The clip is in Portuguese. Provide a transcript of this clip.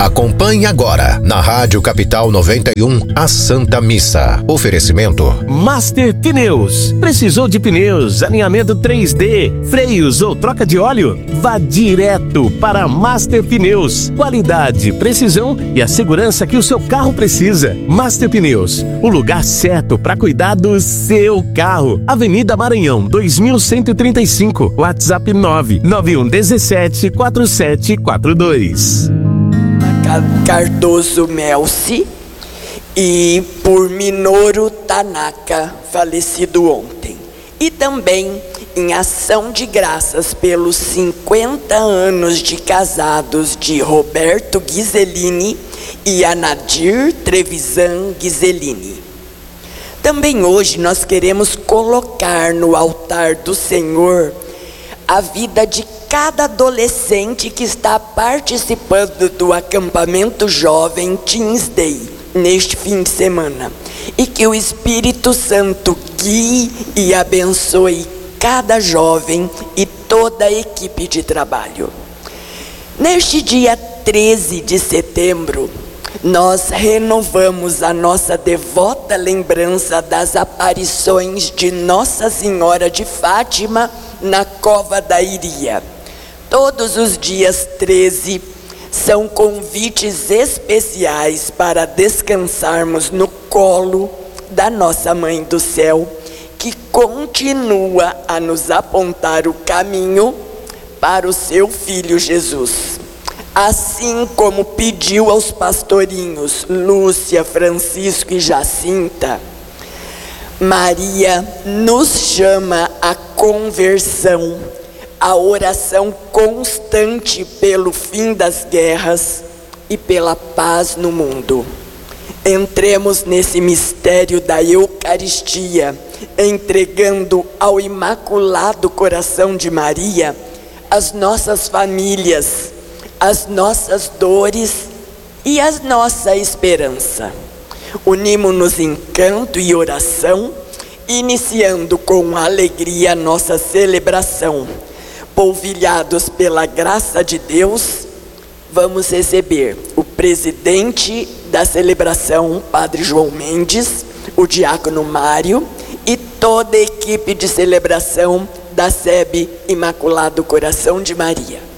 Acompanhe agora, na Rádio Capital 91, a Santa Missa. Oferecimento Master Pneus. Precisou de pneus, alinhamento 3D, freios ou troca de óleo? Vá direto para Master Pneus. Qualidade, precisão e a segurança que o seu carro precisa. Master Pneus, o lugar certo para cuidar do seu carro. Avenida Maranhão, 2135, WhatsApp 991174742. Cardoso Melci e por Minoru Tanaka, falecido ontem. E também em ação de graças pelos 50 anos de casados de Roberto Ghiseline e Anadir Trevisan Ghiseline. Também hoje nós queremos colocar no altar do Senhor a vida de cada adolescente que está participando do acampamento jovem Teens Day neste fim de semana, e que o Espírito Santo guie e abençoe cada jovem e toda a equipe de trabalho. Neste dia 13 de setembro, nós renovamos a nossa devota lembrança das aparições de Nossa Senhora de Fátima na Cova da Iria. Todos os dias 13 são convites especiais para descansarmos no colo da nossa Mãe do Céu, que continua a nos apontar o caminho para o seu Filho Jesus. Assim como pediu aos pastorinhos Lúcia, Francisco e Jacinta, Maria nos chama à conversão, a oração constante pelo fim das guerras e pela paz no mundo. Entremos nesse mistério da Eucaristia, entregando ao Imaculado Coração de Maria as nossas famílias, as nossas dores e a nossa esperança. Unimos-nos em canto e oração, iniciando com alegria nossa celebração. Polvilhados pela graça de Deus, vamos receber o presidente da celebração, Padre João Mendes, o diácono Mário e toda a equipe de celebração da SEB Imaculado Coração de Maria.